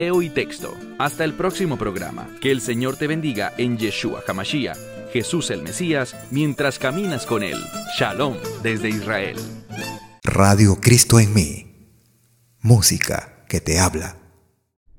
y texto. Hasta el próximo programa. Que el Señor te bendiga en Yeshua HaMashiach, Jesús el Mesías, mientras caminas con Él. Shalom desde Israel. Radio Cristo en mí. Música que te habla.